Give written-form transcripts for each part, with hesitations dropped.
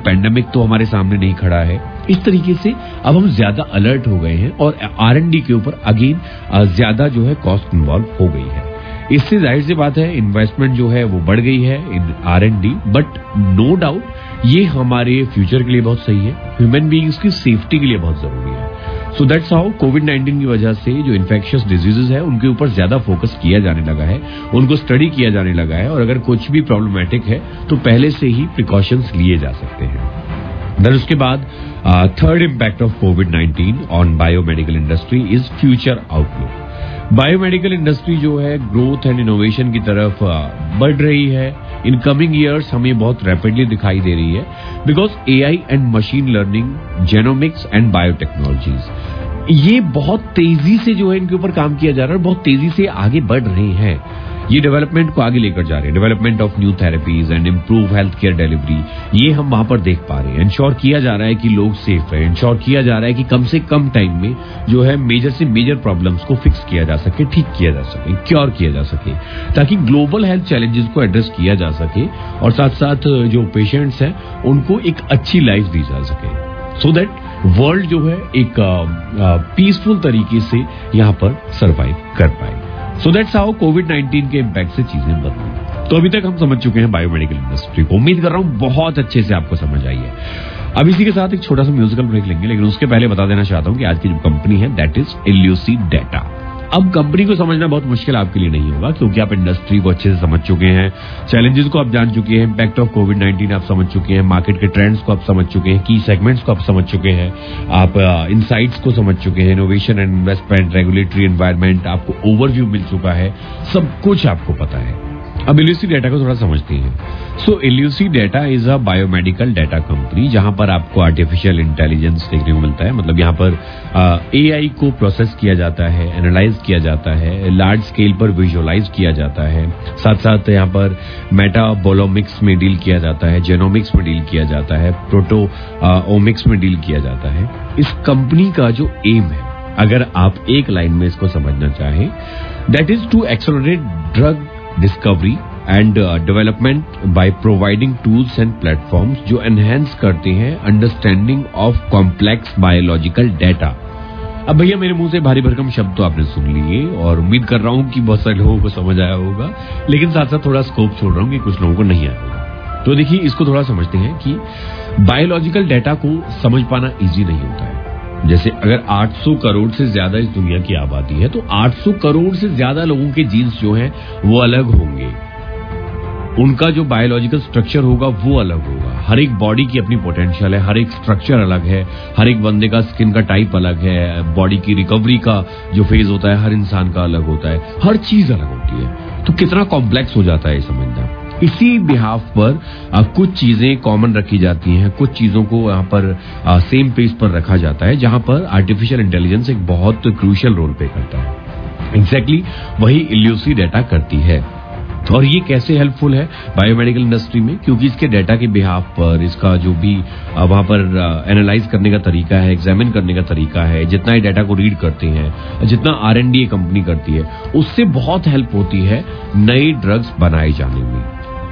Pandemic तो हमारे सामने नहीं खड़ा है। इस तरीके से अब हम ज्यादा अलर्ट हो गए हैं और R&D के ऊपर अगेन ज्यादा जो है कॉस्ट इन्वॉल्व हो गई है। इससे जाहिर सी बात है इन्वेस्टमेंट जो है वो बढ़ गई है इन R&D, बट नो डाउट ये हमारे फ्यूचर के लिए बहुत सही है, ह्यूमन बीइंग्स की सेफ्टी के लिए बहुत जरूरी है। सो दैट्स हाउ कोविड-19 की वजह से जो इन्फेक्शियस डिजीजेस है उनके ऊपर ज्यादा फोकस किया जाने लगा है, उनको स्टडी किया जाने लगा है, और अगर कुछ भी प्रॉब्लमेटिक है तो पहले से ही प्रिकॉशंस लिए जा सकते हैं। देन उसके बाद third impact of covid on biomedical industry is future outlook. Biomedical industry जो है ग्रोथ एंड इनोवेशन की तरफ बढ़ रही है। इन कमिंग ईयर्स हमें बहुत रैपिडली दिखाई दे रही है because AI and machine learning, genomics and biotechnologies ये बहुत तेजी से जो है इनके ऊपर काम किया जा रहा है, बहुत तेजी से आगे बढ़ रहे हैं। ये डेवलपमेंट को आगे लेकर जा रहे हैं, development of new therapies and improve health care delivery, ये हम वहां पर देख पा रहे हैं। इंश्योर किया जा रहा है कि लोग सेफ रहे, इंश्योर किया जा रहा है कि कम से कम टाइम में जो है मेजर से मेजर प्रॉब्लम्स को फिक्स किया जा सके, ठीक किया जा सके, क्योर किया जा सके, ताकि ग्लोबल हेल्थ चैलेंजेस को एड्रेस किया जा सके और साथ साथ जो पेशेंट्स हैं उनको एक अच्छी लाइफ दी जा सके, सो दैट वर्ल्ड जो है एक पीसफुल तरीके से यहाँ पर सर्वाइव कर पाए। सो दैट्स हाउ कोविड-19 के इम्पैक्ट से चीजें बदली। तो अभी तक हम समझ चुके हैं बायोमेडिकल इंडस्ट्री को, उम्मीद कर रहा हूं बहुत अच्छे से आपको समझ आई है। अब इसी के साथ एक छोटा सा म्यूजिकल ब्रेक लेंगे, लेकिन उसके पहले बता देना चाहता हूं कि आज की जो कंपनी है दैट इज एलयूसी डेटा। अब कंपनी को समझना बहुत मुश्किल आपके लिए नहीं होगा क्योंकि आप इंडस्ट्री को अच्छे से समझ चुके हैं, चैलेंजेस को आप जान चुके हैं, इम्पैक्ट ऑफ कोविड-19 आप समझ चुके हैं, मार्केट के ट्रेंड्स को आप समझ चुके हैं, की सेगमेंट्स को आप समझ चुके हैं, आप इनसाइट्स को समझ चुके हैं, innovation and investment, regulatory environment, आपको ओवरव्यू मिल चुका है, सब कुछ आपको पता है। अब एलयूसी डेटा को थोड़ा समझते हैं। सो एलयूसी data is a biomedical data company जहां पर आपको आर्टिफिशियल इंटेलिजेंस देखने को मिलता है। मतलब यहाँ पर AI को प्रोसेस किया जाता है, एनालाइज किया जाता है, लार्ज स्केल पर विजुअलाइज किया जाता है, साथ साथ यहाँ पर मेटाबोलोमिक्स में डील किया जाता है, जेनोमिक्स में डील किया जाता है, प्रोटोओमिक्स में डील किया जाता है। इस कंपनी का जो एम है, अगर आप एक लाइन में इसको समझना चाहें, that is to accelerate drug discovery and development by providing tools and platforms जो एनहेंस करते हैं understanding of complex biological data. अब भैया मेरे मुंह से भारी भरकम शब्द तो आपने सुन लिए और उम्मीद कर रहा हूं कि बहुत सारे लोगों को समझ आया होगा, लेकिन साथ साथ थोड़ा स्कोप छोड़ रहा हूं कि कुछ लोगों को नहीं आया होगा। तो देखिए, इसको थोड़ा समझते हैं कि बायोलॉजिकल डेटा को समझ पाना इजी नहीं होता है। जैसे अगर 800 करोड़ से ज्यादा इस दुनिया की आबादी है तो 800 करोड़ से ज्यादा लोगों के जीन्स जो हैं वो अलग होंगे, उनका जो बायोलॉजिकल स्ट्रक्चर होगा वो अलग होगा। हर एक बॉडी की अपनी पोटेंशियल है, हर एक स्ट्रक्चर अलग है, हर एक बंदे का स्किन का टाइप अलग है, बॉडी की रिकवरी का जो फेज होता है हर इंसान का अलग होता है, हर चीज अलग होती है। तो कितना कॉम्प्लेक्स हो जाता है ये समझना। इसी बिहाफ पर कुछ चीजें कॉमन रखी जाती हैं, कुछ चीजों को यहाँ पर सेम पेज पर रखा जाता है, जहां पर आर्टिफिशियल इंटेलिजेंस एक बहुत क्रूशियल रोल प्ले करता है। एग्जैक्टली वही एलयूसी डेटा करती है। और ये कैसे हेल्पफुल है बायोमेडिकल इंडस्ट्री में, क्योंकि इसके डेटा के बिहाफ पर इसका जो भी वहां पर एनालाइज करने का तरीका है, एग्जामिन करने का तरीका है, जितना ही डेटा को रीड करते हैं, जितना R&D कंपनी करती है, उससे बहुत हेल्प होती है नई ड्रग्स बनाए जाने में।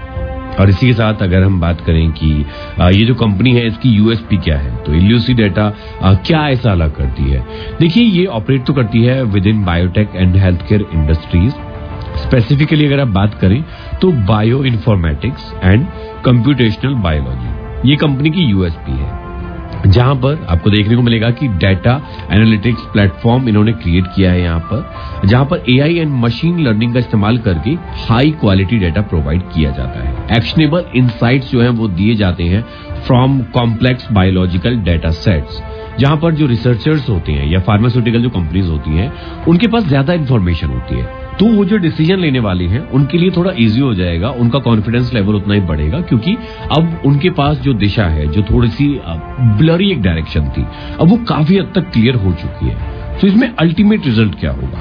और इसी के साथ अगर हम बात करें कि ये जो कंपनी है इसकी USP क्या है, तो एलयूसी डेटा क्या ऐसा अलग करती है। देखिए, ये ऑपरेट तो करती है with in biotech and health care industries. Specifically अगर आप बात करें तो bio informatics and computational biology ये कंपनी की USP है, जहां पर आपको देखने को मिलेगा कि डेटा एनालिटिक्स प्लेटफॉर्म इन्होंने क्रिएट किया है यहाँ पर, जहां पर AI एंड मशीन लर्निंग का इस्तेमाल करके हाई क्वालिटी डेटा प्रोवाइड किया जाता है। एक्शनेबल इंसाइट्स जो हैं वो दिए जाते हैं from complex biological data sets, जहां पर जो रिसर्चर्स होते हैं या फार्मास्यूटिकल जो कंपनीज होती हैं उनके पास ज्यादा इंफॉर्मेशन होती है, तो वो जो डिसीजन लेने वाले हैं उनके लिए थोड़ा इजी हो जाएगा, उनका कॉन्फिडेंस लेवल उतना ही बढ़ेगा, क्योंकि अब उनके पास जो दिशा है, जो थोड़ी सी ब्लरी एक डायरेक्शन थी, अब वो काफी हद तक क्लियर हो चुकी है। तो इसमें अल्टीमेट रिजल्ट क्या होगा,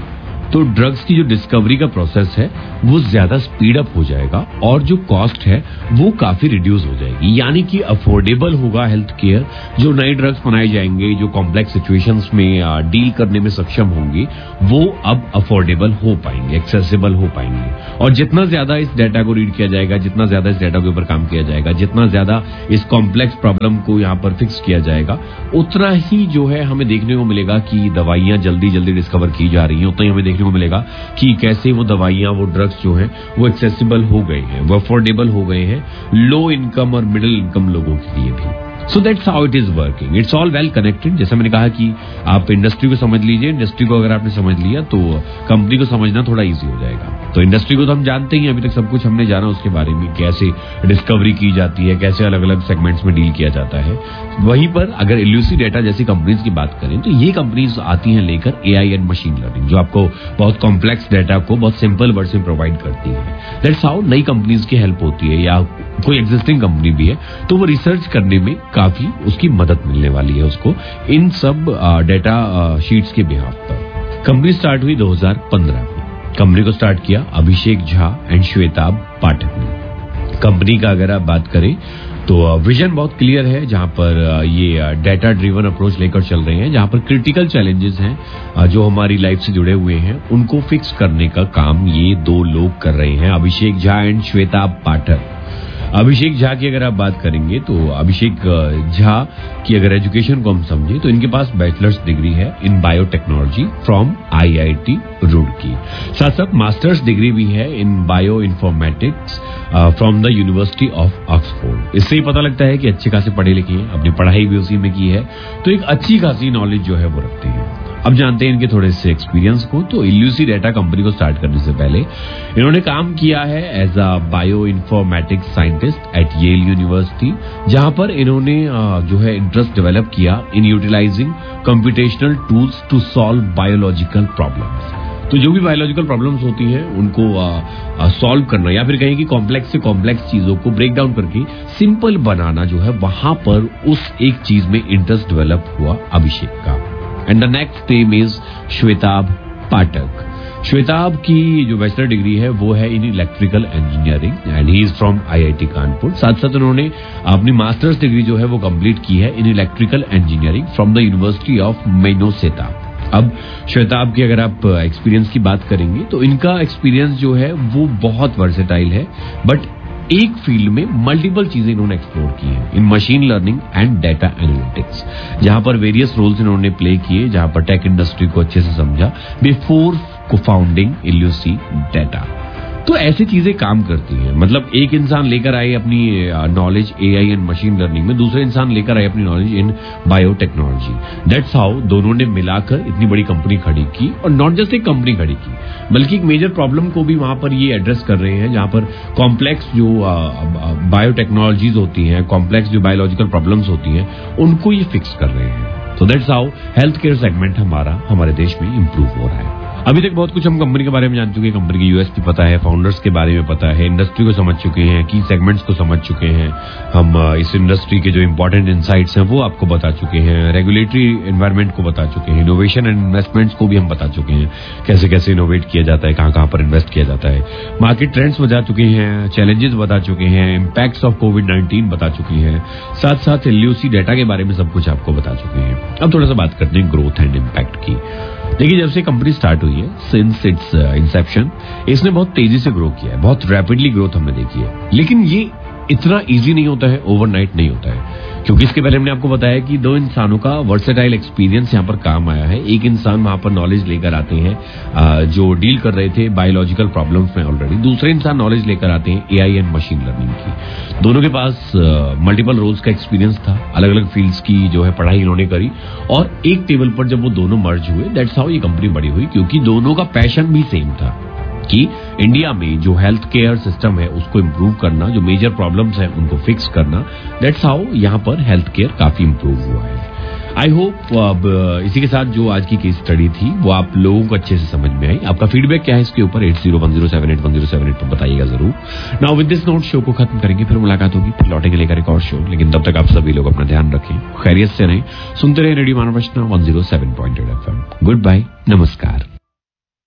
तो ड्रग्स की जो डिस्कवरी का प्रोसेस है वो ज्यादा स्पीड अप हो जाएगा और जो कॉस्ट है वो काफी रिड्यूस हो जाएगी, यानी कि अफोर्डेबल होगा हेल्थ केयर। जो नए ड्रग्स बनाए जाएंगे, जो कॉम्प्लेक्स सिचुएशंस में डील करने में सक्षम होंगे, वो अब अफोर्डेबल हो पाएंगे, एक्सेसिबल हो पाएंगे। और जितना ज्यादा इस डाटा को रीड किया जाएगा, जितना ज्यादा इस डाटा के ऊपर काम किया जाएगा, जितना ज्यादा इस कॉम्प्लेक्स प्रॉब्लम को यहाँ पर फिक्स किया जाएगा, उतना ही जो है हमें देखने को मिलेगा कि दवाइयां जल्दी जल्दी डिस्कवर की जा रही हैं, उतना ही हमें देखने को मिलेगा कि कैसे वो दवाइयां, वो ड्रग्स जो हैं वो एक्सेसिबल हो गए हैं, वो अफोर्डेबल हो गए हैं लो इनकम और मिडिल इनकम लोगों के लिए भी। So that's how it is working. It's all well connected. जैसे मैंने कहा कि आप इंडस्ट्री को समझ लीजिए, इंडस्ट्री को अगर आपने समझ लिया तो कंपनी को समझना थोड़ा इजी हो जाएगा। तो इंडस्ट्री को तो हम जानते ही हैं, अभी तक सब कुछ हमने जाना उसके बारे में, कैसे डिस्कवरी की जाती है, कैसे अलग अलग सेगमेंट्स में डील किया जाता है। वहीं पर अगर इल्यूसी डेटा जैसी कंपनीज की बात करें तो ये कंपनीज आती हैं लेकर एआई एंड मशीन लर्निंग, जो आपको बहुत कॉम्प्लेक्स डेटा को बहुत सिंपल वर्ड में प्रोवाइड करती है। दैट्स हाउ नई कंपनीज की हेल्प होती है, या कोई एग्जिस्टिंग कंपनी भी है तो वो रिसर्च करने में काफी उसकी मदद मिलने वाली है उसको इन सब डेटा शीट्स के बिहाफ पर। कंपनी स्टार्ट हुई 2015 में। कंपनी को स्टार्ट किया अभिषेक झा एंड श्वेताब पाठक ने। कंपनी का अगर आप बात करें तो विजन बहुत क्लियर है, जहां पर ये डेटा ड्रिवन अप्रोच लेकर चल रहे हैं, जहां पर क्रिटिकल चैलेंजेस हैं जो हमारी लाइफ से जुड़े हुए हैं, उनको फिक्स करने का काम ये दो लोग कर रहे हैं, अभिषेक झा एंड श्वेताब पाठक। अभिषेक झा की अगर आप बात करेंगे तो अभिषेक झा की अगर एजुकेशन को हम समझे तो इनके पास बैचलर्स डिग्री है इन बायोटेक्नोलॉजी फ्रॉम आईआईटी रुड़की, साथ साथ मास्टर्स डिग्री भी है इन bio informatics from the university of Oxford. इससे ही पता लगता है कि अच्छे खासे पढ़े लिखे हैं, अपनी पढ़ाई भी उसी में की है, तो एक अच्छी खासी नॉलेज जो है वो रखते हैं। अब जानते हैं इनके थोड़े से एक्सपीरियंस को। तो इल्यूसी डेटा कंपनी को स्टार्ट करने से पहले इन्होंने काम किया है as a bio informatics scientist at L university, जहां पर इन्होंने जो है इंटरेस्ट डेवलप किया इन utilising computational tools to solve biological problems. तो जो भी बायोलॉजिकल प्रॉब्लम्स होती हैं उनको सॉल्व करना, या फिर कहें कि कॉम्प्लेक्स से कॉम्प्लेक्स चीजों को ब्रेक डाउन करके सिंपल बनाना, जो है वहां पर उस एक चीज में इंटरेस्ट डेवलप हुआ अभिषेक का। And the next name is Shwetab पाठक। श्वेताब की जो बैचलर डिग्री है वो है in electrical engineering and he is from IIT Kanpur. साथ साथ उन्होंने अपनी मास्टर्स डिग्री जो है वो कंप्लीट की है in electrical engineering from the university of Minnesota. अब श्वेताब की अगर आप एक्सपीरियंस की बात करेंगे तो इनका एक्सपीरियंस जो है वो बहुत वर्सेटाइल है, बट एक फील्ड में मल्टीपल चीजें इन्होंने एक्सप्लोर की हैं इन machine learning and data analytics, जहां पर वेरियस रोल्स इन्होंने प्ले किए, जहां पर टेक इंडस्ट्री को अच्छे से समझा बिफोर को फाउंडिंग इल्यूसी डेटा। तो ऐसी चीजें काम करती हैं, मतलब एक इंसान लेकर आए अपनी knowledge AI and machine learning में, दूसरे इंसान लेकर आए अपनी knowledge in biotechnology. That's how दोनों ने मिलाकर इतनी बड़ी कंपनी खड़ी की, और नॉट जस्ट एक कंपनी खड़ी की बल्कि एक मेजर प्रॉब्लम को भी वहां पर ये एड्रेस कर रहे हैं, जहां पर कॉम्प्लेक्स जो बायोटेक्नोलॉजीज होती हैं, कॉम्प्लेक्स जो बायोलॉजिकल प्रॉब्लम्स होती हैं, उनको ये फिक्स कर रहे हैं। तो that's how health care segment हमारे देश में इंप्रूव हो रहा है। अभी तक बहुत कुछ हम कंपनी के बारे में जान चुके हैं, कंपनी की यूएसपी पता है, फाउंडर्स के बारे में पता है, इंडस्ट्री को समझ चुके हैं, की सेगमेंट्स को समझ चुके हैं, हम इस इंडस्ट्री के जो इंपॉर्टेंट इनसाइट्स हैं वो आपको बता चुके हैं, रेगुलेटरी एनवायरनमेंट को बता चुके हैं, इनोवेशन एंड इन्वेस्टमेंट्स को भी हम बता चुके हैं, कैसे कैसे इनोवेट किया जाता है, कहां कहां पर इन्वेस्ट किया जाता है, मार्केट ट्रेंड्स बता चुके हैं, चैलेंजेस बता चुके हैं, इम्पैक्ट्स ऑफ कोविड-19 बता चुके हैं, साथ साथ इल्यूसी डेटा के बारे में सब कुछ आपको बता चुके हैं। अब थोड़ा सा बात करते हैं ग्रोथ एंड इम्पैक्ट की। देखिए, जब से कंपनी स्टार्ट हुई है, सिंस इट्स इंसेप्शन, इसने बहुत तेजी से ग्रो किया है, बहुत रैपिडली ग्रोथ हमने देखी है। लेकिन ये इतना इजी नहीं होता है, ओवरनाइट नहीं होता है, क्योंकि इसके पहले हमने आपको बताया कि दो इंसानों का वर्सेटाइल एक्सपीरियंस यहाँ पर काम आया है। एक इंसान वहां पर नॉलेज लेकर आते हैं जो डील कर रहे थे बायोलॉजिकल प्रॉब्लम्स में ऑलरेडी, दूसरे इंसान नॉलेज लेकर आते हैं एआई एंड मशीन लर्निंग की। दोनों के पास मल्टीपल रोल्स का एक्सपीरियंस था, अलग अलग फील्ड्स की जो है पढ़ाई इन्होंने करी, और एक टेबल पर जब वो दोनों मर्ज हुए, दैट्स हाउ ये कंपनी बड़ी हुई, क्योंकि दोनों का पैशन भी सेम था कि इंडिया में जो हेल्थ केयर सिस्टम है उसको इम्प्रूव करना, जो मेजर प्रॉब्लम्स हैं उनको फिक्स करना। दैट्स हाउ यहाँ पर हेल्थ केयर काफी इम्प्रूव हुआ है। आई होप अब इसी के साथ जो आज की केस स्टडी थी वो आप लोगों को अच्छे से समझ में आई। आपका फीडबैक क्या है इसके ऊपर 8010781078 पर बताइएगा जरूर। Now with this note show को खत्म करेंगे, फिर मुलाकात होगी, फिर लौटेंगे लेकर एक और शो। लेकिन तब तक आप सभी लोग अपना ध्यान रखें, खैरियत से रहें, सुनते रहे रेडियो मानव रचना 107.8 FM। गुड बाय, नमस्कार।